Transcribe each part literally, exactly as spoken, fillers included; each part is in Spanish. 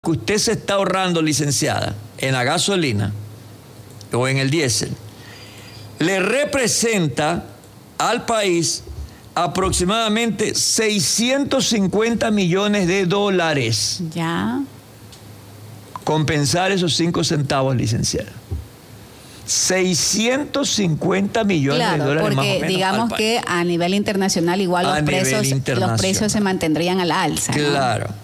que usted se está ahorrando, licenciada, en la gasolina o en el diésel, le representa al país aproximadamente seiscientos cincuenta millones de dólares. Ya. Compensar esos cinco centavos, licenciada. seiscientos cincuenta millones claro, de dólares porque más o menos digamos que a nivel internacional igual los precios, los precios se mantendrían a la alza. Claro. ¿No?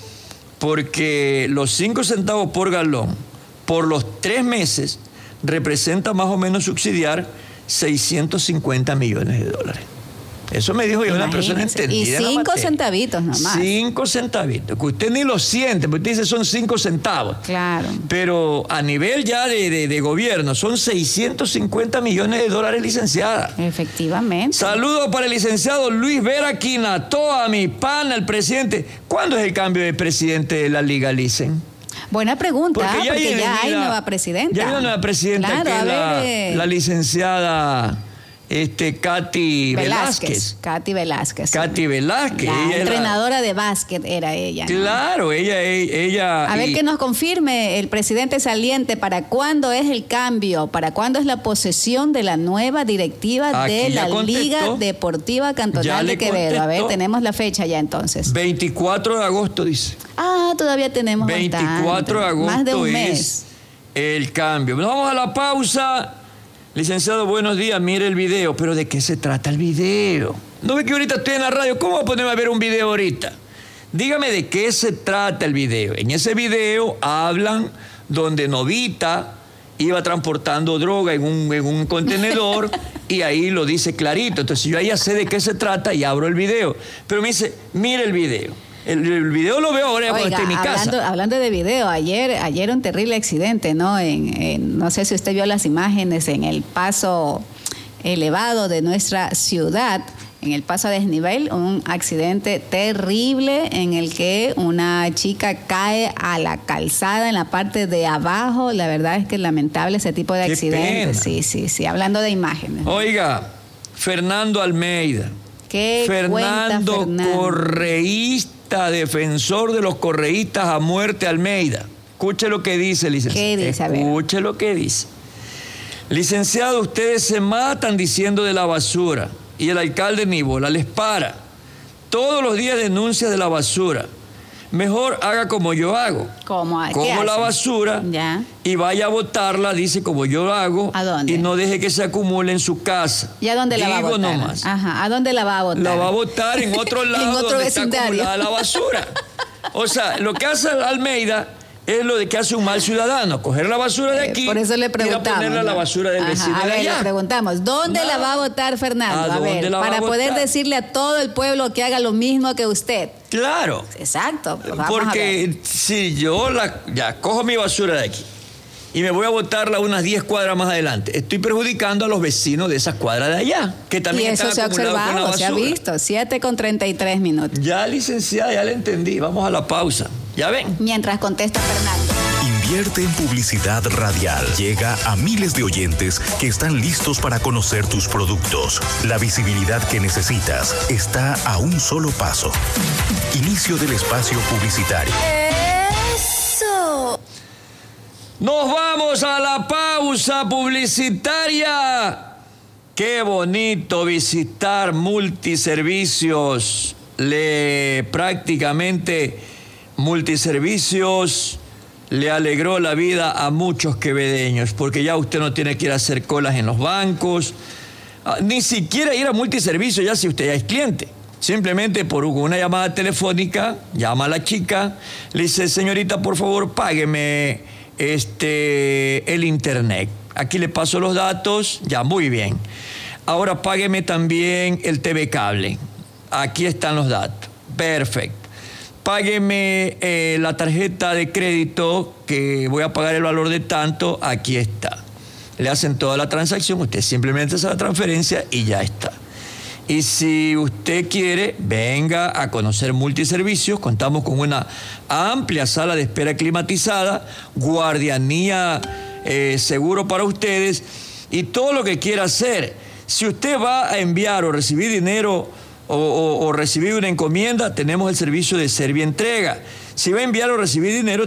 Porque los cinco centavos por galón por los tres meses representa más o menos subsidiar seiscientos cincuenta millones de dólares. Eso me dijo yo una persona entendida. Y cinco centavitos nomás. Cinco centavitos, que usted ni lo siente, porque usted dice son cinco centavos. Claro. Pero a nivel ya de, de, de gobierno son seiscientos cincuenta millones de dólares, licenciada. Efectivamente. Saludos para el licenciado Luis Vera Quinatoa, mi pana, el presidente. ¿Cuándo es el cambio de presidente de la Liga, Licen? Buena pregunta, porque ya, porque ya hay nueva presidenta. Ya hay una nueva presidenta, claro, que es la, eh... la licenciada... Este, Katy Velázquez. Velázquez. Katy Velázquez. Katy sí. Velázquez. La ella entrenadora era... de básquet era ella. ¿No? Claro, ella... ella A y... ver que nos confirme el presidente saliente para cuándo es el cambio, para cuándo es la posesión de la nueva directiva Aquí de la contestó, Liga Deportiva Cantonal de Quevedo. Contestó. A ver, tenemos la fecha ya entonces. veinticuatro de agosto dice. Ah, todavía tenemos veinticuatro bastante. de agosto Más de un es mes. El cambio. Nos vamos a la pausa. Licenciado, buenos días, mire el video. ¿Pero de qué se trata el video? ¿No ve que ahorita estoy en la radio? ¿Cómo voy a ponerme a ver un video ahorita? Dígame de qué se trata el video. En ese video hablan donde Novita iba transportando droga en un, en un contenedor y ahí lo dice clarito. Entonces yo ya sé de qué se trata y abro el video. Pero me dice, mire el video. El, el video lo veo ahora cuando estoy en mi hablando, casa. Hablando de video, ayer, ayer un terrible accidente, ¿no? En, en, no sé si usted vio las imágenes en el paso elevado de nuestra ciudad, en el paso a desnivel, un accidente terrible en el que una chica cae a la calzada en la parte de abajo. La verdad es que es lamentable ese tipo de Qué accidentes. Pena. Sí, sí, sí. Hablando de imágenes. Oiga, Fernando Almeida. ¿Qué Fernando, cuenta, Fernando? Correísta, defensor de los correístas a muerte, Almeida. Escuche lo que dice, licenciado. ¿Qué dice? Escuche lo que dice. Licenciado, ustedes se matan diciendo de la basura y el alcalde Nibola les para. Todos los días denuncias de la basura. Mejor haga como yo hago. ¿Cómo? Como la basura ya. Y vaya a botarla, dice, como yo lo hago. ¿A dónde? Y no deje que se acumule en su casa. ¿Y a dónde Digo la va a botar? Nomás. Ajá, ¿a dónde la va a botar? La va a botar en otro lado en otro donde vecindario. Está acumulada la basura. O sea, lo que hace Almeida es lo de que hace un mal ciudadano, coger la basura de aquí eh, por eso le preguntamos, y a ponerla a la basura del Ajá, vecino a de ver, allá. le preguntamos, ¿dónde no. la va a votar Fernando? ¿A, a ver, la para va a poder votar? decirle a todo el pueblo que haga lo mismo que usted. Claro. Exacto. Pues vamos porque a ver. si yo la, ya cojo mi basura de aquí y me voy a botarla unas diez cuadras más adelante, estoy perjudicando a los vecinos de esas cuadras de allá, que también y eso están se ha acumulados con la observado, se ha basura. visto, siete con treinta y tres minutos. Ya, licenciada, ya le entendí. Vamos a la pausa. ¿Ya ven? Mientras contesta Fernando. Invierte en publicidad radial. Llega a miles de oyentes que están listos para conocer tus productos. La visibilidad que necesitas está a un solo paso. Inicio del espacio publicitario. ¡Eso! Nos vamos a la pausa publicitaria. Qué bonito visitar multiservicios. Le prácticamente multiservicios le alegró la vida a muchos quevedeños, porque ya usted no tiene que ir a hacer colas en los bancos, ni siquiera ir a multiservicios ya si usted ya es cliente. Simplemente por una llamada telefónica, llama a la chica, le dice, señorita, por favor, págueme este, el internet. Aquí le paso los datos, ya, muy bien. Ahora págueme también el T V cable. Aquí están los datos. Perfecto. Págueme eh, la tarjeta de crédito, que voy a pagar el valor de tanto, aquí está. Le hacen toda la transacción, usted simplemente hace la transferencia y ya está. Y si usted quiere, venga a conocer multiservicios. Contamos con una amplia sala de espera climatizada, guardianía eh, seguro para ustedes y todo lo que quiera hacer. Si usted va a enviar o recibir dinero o, o, o recibir una encomienda, tenemos el servicio de Servientrega. si va a enviar o recibir dinero,